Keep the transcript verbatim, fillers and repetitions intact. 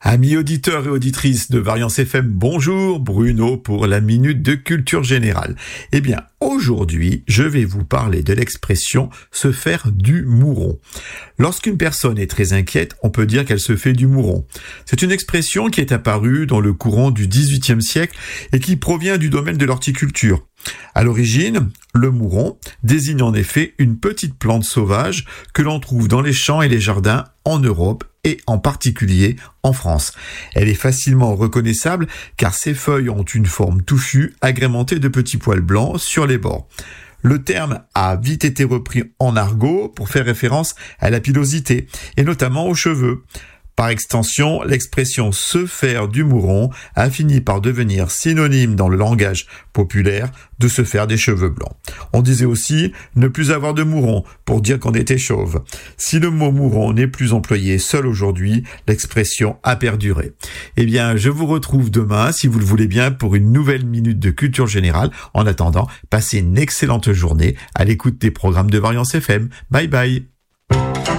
Amis auditeurs et auditrices de Variance F M, bonjour, Bruno pour la Minute de Culture Générale. Eh bien, aujourd'hui, je vais vous parler de l'expression « se faire du mouron ». Lorsqu'une personne est très inquiète, on peut dire qu'elle se fait du mouron. C'est une expression qui est apparue dans le courant du dix-huitième siècle et qui provient du domaine de l'horticulture. À l'origine, le mouron désigne en effet une petite plante sauvage que l'on trouve dans les champs et les jardins en Europe et en particulier en France. Elle est facilement reconnaissable car ses feuilles ont une forme touffue agrémentée de petits poils blancs sur les bords. Le terme a vite été repris en argot pour faire référence à la pilosité et notamment aux cheveux. Par extension, l'expression « se faire du mouron » a fini par devenir synonyme dans le langage populaire de se faire des cheveux blancs. On disait aussi ne plus avoir de mouron pour dire qu'on était chauve. Si le mot mouron n'est plus employé seul aujourd'hui, l'expression a perduré. Eh bien, je vous retrouve demain, si vous le voulez bien, pour une nouvelle minute de culture générale. En attendant, passez une excellente journée à l'écoute des programmes de Variance F M. Bye bye.